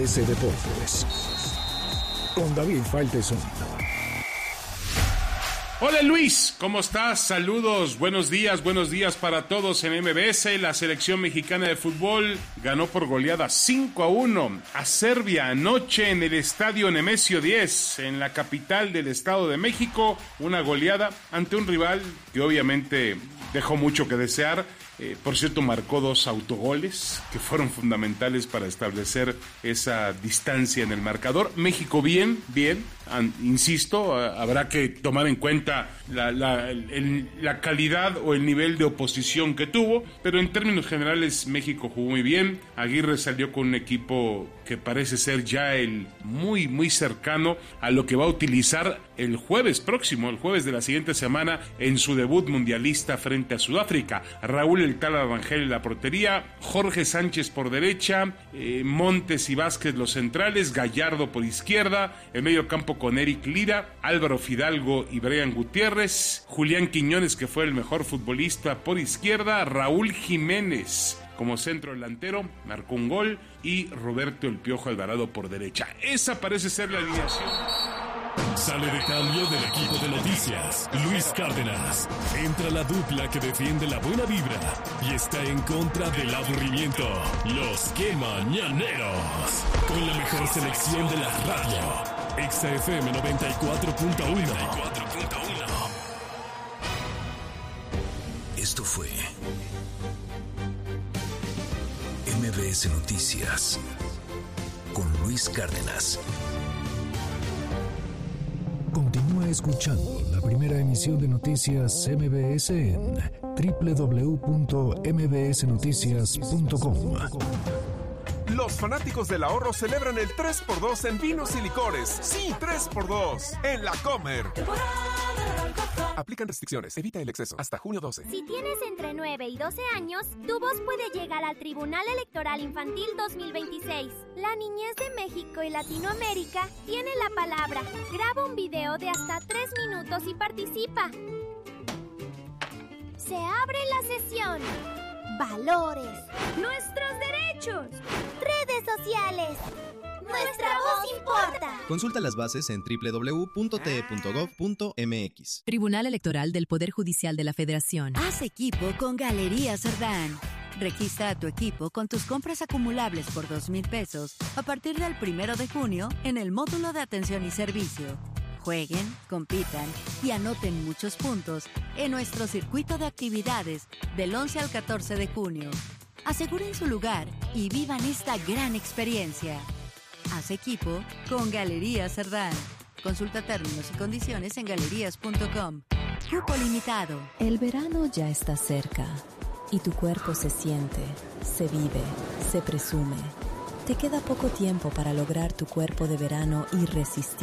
MBS Deportes con David Faitelson. Hola Luis, ¿cómo estás? Saludos, buenos días para todos en MBS. La selección mexicana de fútbol ganó por goleada 5-1 a Serbia anoche en el estadio Nemesio 10, en la capital del Estado de México. Una goleada ante un rival que obviamente dejó mucho que desear. Por cierto, marcó 2 autogoles que fueron fundamentales para establecer esa distancia en el marcador. México bien, insisto, habrá que tomar en cuenta la calidad o el nivel de oposición que tuvo, pero en términos generales México jugó muy bien. Aguirre salió con un equipo que parece ser ya el muy cercano a lo que va a utilizar el jueves próximo, el jueves de la siguiente semana, en su debut mundialista frente a Sudáfrica. Raúl El Tala Rangel en la portería, Jorge Sánchez por derecha, Montes y Vázquez los centrales, Gallardo por izquierda, el medio campo con Eric Lira, Álvaro Fidalgo y Brian Gutiérrez, Julián Quiñones, que fue el mejor futbolista, por izquierda, Raúl Jiménez como centro delantero, marcó un gol, y Roberto El Piojo Alvarado por derecha. Esa parece ser la alineación. Sale de cambio del equipo de noticias, Luis Cárdenas. Entra la dupla que defiende la buena vibra y está en contra del aburrimiento. Los Que Mañaneros. Con la mejor selección de la radio. Exa FM 94.1. Esto fue MBS Noticias con Luis Cárdenas. Continúa escuchando la primera emisión de Noticias MBS en www.mbsnoticias.com. Los fanáticos del ahorro celebran el 3x2 en vinos y licores. Sí, 3x2 en La Comer. Aplican restricciones. Evita el exceso. Hasta junio 12. Si tienes entre 9 y 12 años, tu voz puede llegar al Tribunal Electoral Infantil 2026. La niñez de México y Latinoamérica tiene la palabra. Graba un video de hasta 3 minutos y participa. Se abre la sesión. Valores. Nuestros derechos. Redes sociales. Nuestra voz importa. Consulta las bases en www.te.gov.mx. Tribunal Electoral del Poder Judicial de la Federación. Haz equipo con Galerías Cerdán. Registra a tu equipo con tus compras acumulables por 2,000 pesos a partir del 1 de junio en el módulo de atención y servicio. Jueguen, compitan y anoten muchos puntos en nuestro circuito de actividades del 11 al 14 de junio. Aseguren su lugar y vivan esta gran experiencia. Haz equipo con Galerías Cerdán. Consulta términos y condiciones en galerías.com. Cupo limitado. El verano ya está cerca y tu cuerpo se siente, se vive, se presume. Te queda poco tiempo para lograr tu cuerpo de verano irresistible.